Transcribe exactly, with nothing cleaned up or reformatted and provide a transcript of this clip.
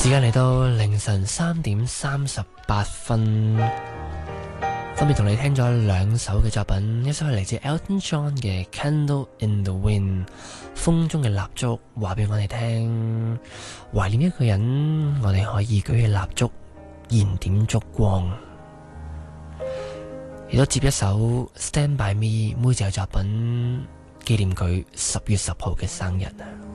時間嚟到凌晨三點三十八分，分別同你聽咗兩首嘅作品，一首係嚟自 Elton John 嘅 Candle in the Wind， 風中嘅蠟燭，話俾我哋聽，懷念一個人，我哋可以舉起蠟燭，燃點燭光。亦都接一首 Stand by Me 妹仔嘅作品，紀念佢十月十號嘅生日啊！